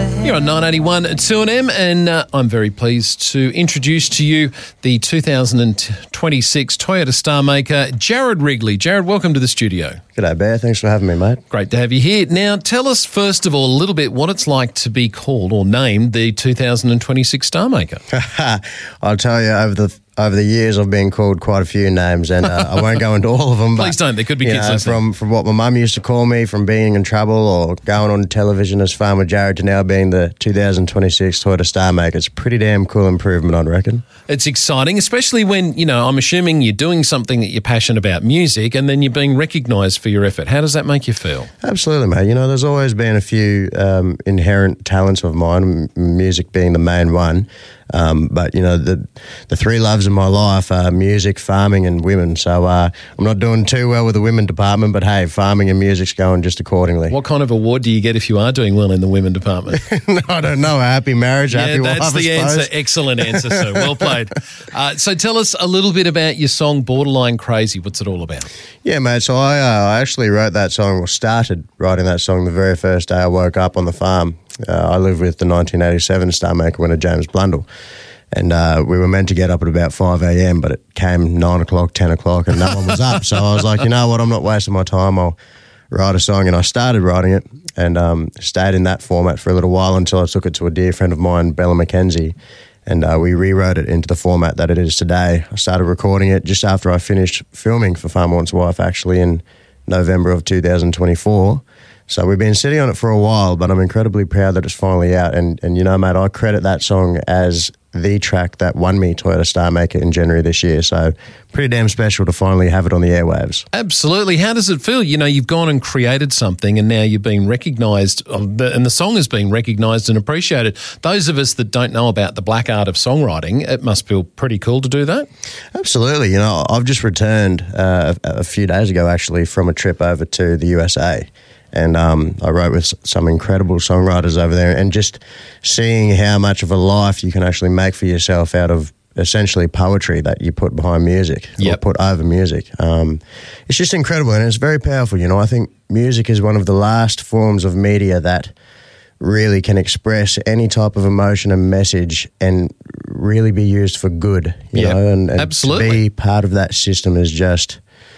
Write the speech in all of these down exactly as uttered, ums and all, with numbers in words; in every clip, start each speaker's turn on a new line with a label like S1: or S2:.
S1: You're on nine eighty-one at two N M, and uh, I'm very pleased to introduce to you the two thousand twenty-six Toyota Star Maker, Jared Wrigley. Jared, welcome to the studio.
S2: G'day, Bear. Thanks for having me, mate.
S1: Great to have you here. Now, tell us, first of all, a little bit what it's like to be called or named the two thousand twenty-six Star Maker.
S2: I'll tell you, over the over the years, I've been called quite a few names, and uh, I won't go into all of them.
S1: Please
S2: but,
S1: don't. There could be
S2: you
S1: kids
S2: know,
S1: listening.
S2: From, from what my mum used to call me, from being in trouble or going on television as Farmer Jared to now being the two thousand twenty-six Toyota Star Maker. It's a pretty damn cool improvement, I'd reckon.
S1: It's exciting, especially when, you know, I'm assuming you're doing something that you're passionate about, music, and then you're being recognised for your effort. How does that make you feel?
S2: Absolutely, mate. You know, there's always been a few um, inherent talents of mine, m- music being the main one. Um, but, you know, the the three loves in my life are music, farming and women. So uh, I'm not doing too well with the women department, but hey, farming and music's going just accordingly.
S1: What kind of award do you get if you are doing well in the women department?
S2: no, I don't know. A happy marriage,
S1: yeah,
S2: happy wife,
S1: that's the
S2: I suppose.
S1: answer. Excellent answer, sir. Well played. Uh, so tell us a little bit about your song, Borderline Crazy. What's it all about?
S2: Yeah, mate. So I, uh, I actually wrote that song, or started writing that song the very first day I woke up on the farm. Uh, I lived with the nineteen eighty-seven Star Maker winner, James Blundell. And uh, we were meant to get up at about five a.m, but it came nine o'clock, ten o'clock, and no one was up. So I was like, you know what, I'm not wasting my time. I'll write a song. And I started writing it and um, stayed in that format for a little while until I took it to a dear friend of mine, Bella McKenzie, and uh, we rewrote it into the format that it is today. I started recording it just after I finished filming for Farmer Wants Wife, actually in November of two thousand twenty-four. So we've been sitting on it for a while, but I'm incredibly proud that it's finally out. And, and you know, mate, I credit that song as the track that won me Toyota Star Maker in January this year. So pretty damn special to finally have it on the airwaves.
S1: Absolutely. How does it feel? You know, you've gone and created something and now you're being recognised, and the song is being recognised and appreciated. Those of us that don't know about the black art of songwriting, it must feel pretty cool to do that.
S2: Absolutely. You know, I've just returned uh, a, a few days ago, actually, from a trip over to the U S A. And um, I wrote with some incredible songwriters over there, and just seeing how much of a life you can actually make for yourself out of essentially poetry that you put behind music,
S1: yep.
S2: or put over music. Um, it's just incredible, and it's very powerful. You know, I think music is one of the last forms of media that really can express any type of emotion and message and really be used for good, you
S1: yep.
S2: know, and, and
S1: Absolutely.
S2: to be part of that system is just...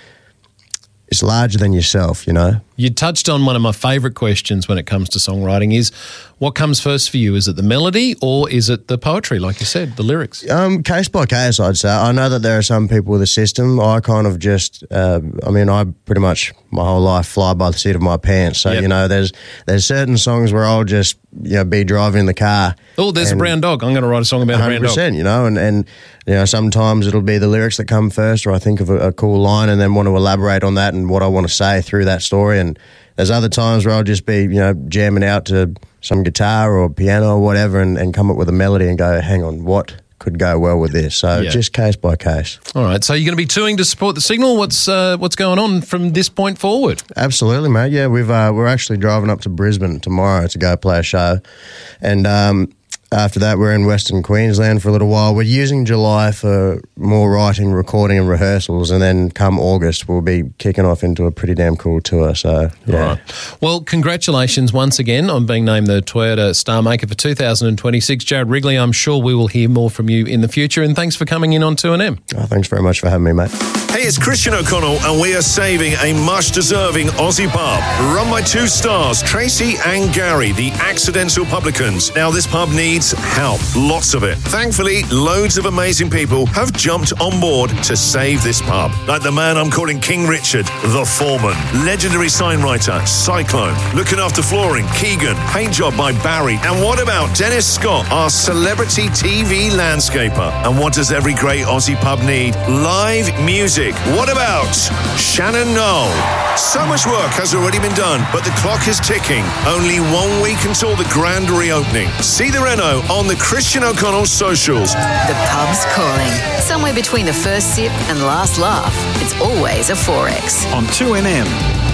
S2: it's larger than yourself, you know.
S1: You touched on one of my favourite questions when it comes to songwriting is, what comes first for you? Is it the melody or is it the poetry, like you said, the lyrics?
S2: Um, case by case, I'd say. I know that there are some people with a system. I kind of just, uh, I mean, I pretty much my whole life fly by the seat of my pants. So,
S1: yep.
S2: you know, there's there's certain songs where I'll just, you know, be driving in the car.
S1: Oh, there's a brown dog. I'm going to write a song about a brown dog.
S2: You know, and, and, you know, sometimes it'll be the lyrics that come first, or I think of a, a cool line and then want to elaborate on that and what I want to say through that story. And there's other times where I'll just be, you know, jamming out to some guitar or piano or whatever and, and come up with a melody and go, hang on, what could go well with this? So
S1: yeah.
S2: just case by case.
S1: All right. So you're going to be touring to support the Signal. What's uh, what's going on from this point forward?
S2: Absolutely, mate. Yeah, we've uh, we're actually driving up to Brisbane tomorrow to go play a show, and um, after that we're in Western Queensland for a little while. We're using July for more writing, recording and rehearsals, and then come August we'll be kicking off into a pretty damn cool tour. So yeah.
S1: All right. Well, congratulations once again on being named the Toyota Star Maker for two thousand twenty-six. Jared Wrigley, I'm sure we will hear more from you in the future, and thanks for coming in on two N M.
S2: Oh, thanks very much for having me, mate.
S3: Hey, it's Christian O'Connell, and we are saving a much-deserving Aussie pub run by two stars, Tracy and Gary, the accidental publicans. Now, this pub needs help, lots of it. Thankfully, loads of amazing people have jumped on board to save this pub, like the man I'm calling King Richard, the foreman, legendary sign writer, Cyclone, looking after flooring, Keegan, paint job by Barry, and what about Dennis Scott, our celebrity T V landscaper? And what does every great Aussie pub need? Live music. What about Shannon Knoll? So much work has already been done, but the clock is ticking. Only one week until the grand reopening. See the reno on the Christian O'Connell socials.
S4: The pub's calling. Somewhere between the first sip and last laugh, it's always a four X.
S5: On two N M.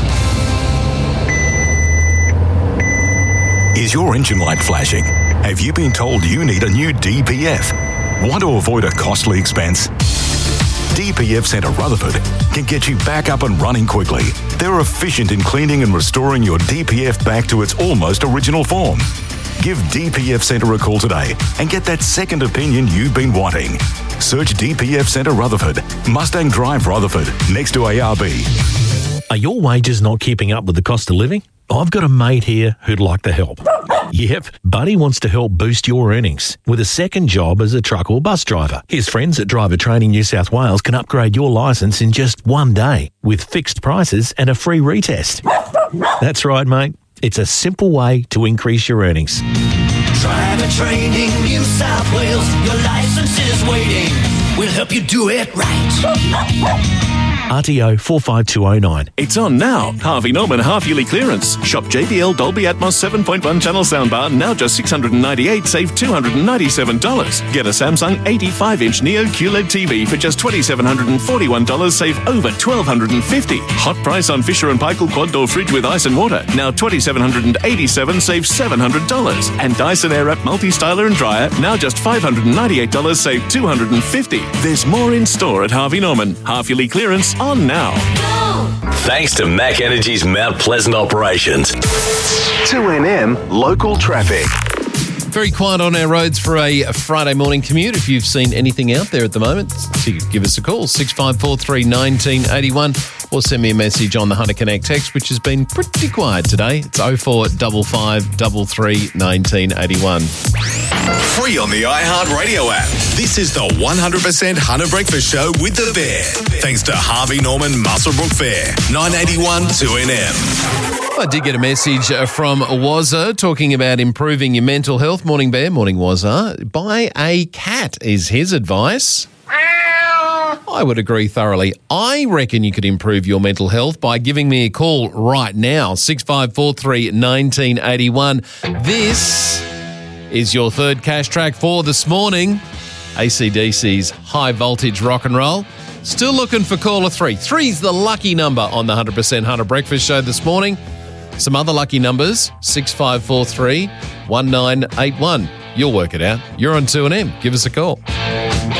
S5: Is your engine light flashing? Have you been told you need a new D P F? Want to avoid a costly expense? D P F Centre Rutherford can get you back up and running quickly. They're efficient in cleaning and restoring your D P F back to its almost original form. Give D P F Centre a call today and get that second opinion you've been wanting. Search D P F Centre Rutherford, Mustang Drive Rutherford, next to A R B.
S6: Are your wages not keeping up with the cost of living? I've got a mate here who'd like to help. Yep, Buddy wants to help boost your earnings with a second job as a truck or bus driver. His friends at Driver Training New South Wales can upgrade your licence in just one day with fixed prices and a free retest. That's right, mate. It's a simple way to increase your earnings.
S7: Driver Training New South Wales, your licence is waiting. We'll help you do it right.
S6: R T O four five two oh nine.
S8: It's on now. Harvey Norman half-yearly clearance. Shop J B L Dolby Atmos seven point one channel soundbar, now just six hundred ninety-eight dollars, save two hundred ninety-seven dollars. Get a Samsung eighty-five inch Neo Q L E D T V for just two thousand seven hundred forty-one dollars, save over one thousand two hundred fifty dollars. Hot price on Fisher and Paykel quad door fridge with ice and water, now two thousand seven hundred eighty-seven dollars, save seven hundred dollars. And Dyson Airwrap multi-styler and dryer, now just five hundred ninety-eight dollars, save two hundred fifty dollars. There's more in store at Harvey Norman. Half-yearly clearance on now.
S9: Thanks to Mac Energy's Mount Pleasant operations.
S5: two N M local traffic.
S1: Very quiet on our roads for a Friday morning commute. If you've seen anything out there at the moment, give us a call, six five four three, one nine eight one, or send me a message on the Hunter Connect text, which has been pretty quiet today. It's oh four five five, three three, one nine eight one.
S10: Free on the iHeartRadio app. This is the one hundred percent Hunter Breakfast Show with The Bear. Thanks to Harvey Norman Muswellbrook Fair, nine eighty-one two N M.
S1: I did get a message from Wazza talking about improving your mental health. Morning, Bear. Morning, Wazza. Buy a cat is his advice. I would agree thoroughly. I reckon you could improve your mental health by giving me a call right now, six five four three, one nine eight one. This is your third cash track for this morning. A C D C's High Voltage Rock and Roll. Still looking for caller three. Three's the lucky number on the one hundred percent Hunter Breakfast Show this morning. Some other lucky numbers, six five four three, one nine eight one. You'll work it out. You're on two N M. Give us a call.